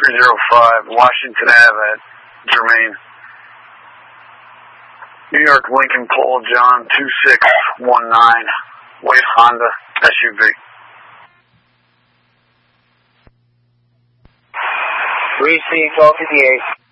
305 Washington Ave at Germain. New York Lincoln Pole John 2619. White Honda SUV. 3C 1258.